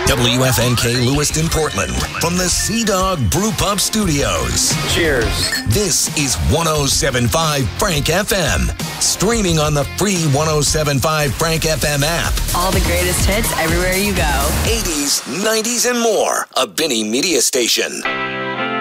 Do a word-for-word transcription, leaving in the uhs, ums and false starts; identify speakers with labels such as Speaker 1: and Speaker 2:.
Speaker 1: W F N K Lewiston, Portland, from the Sea Dog Brew Pub Studios.
Speaker 2: Cheers.
Speaker 1: This is one oh seven point five Frank F M, streaming on the free one oh seven point five Frank F M app.
Speaker 3: All the greatest hits everywhere you go.
Speaker 1: eighties, nineties, and more. A Vinny Media Station.